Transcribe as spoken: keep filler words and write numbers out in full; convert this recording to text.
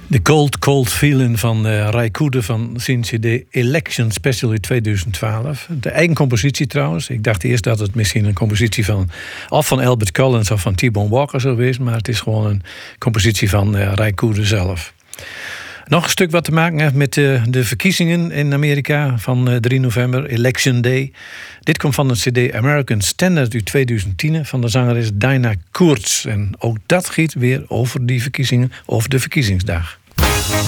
De Cold Cold Feeling van uh, Ray Cooder van zijn C D Election Special in tweeduizend twaalf. De eigen compositie trouwens. Ik dacht eerst dat het misschien een compositie van of van Albert Collins of van T-Bone Walker zou wezen, maar het is gewoon een compositie van uh, Ray Cooder zelf. Nog een stuk wat te maken heeft met uh, de verkiezingen in Amerika van uh, drie november, Election Day. Dit komt van de C D American Standard uit tweeduizend tien van de zangeres Dinah Koorts. En ook dat gaat weer over die verkiezingen, over de verkiezingsdag.